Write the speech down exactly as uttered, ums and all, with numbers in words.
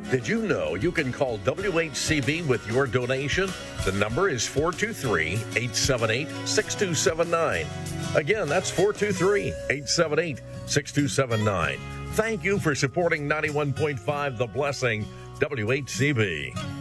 Did you know you can call W H C B with your donation? The number is four two three, eight seven eight, six two seven nine. Again, that's four two three, eight seven eight, six two seven nine. Thank you for supporting ninety-one point five The Blessing, W H C B.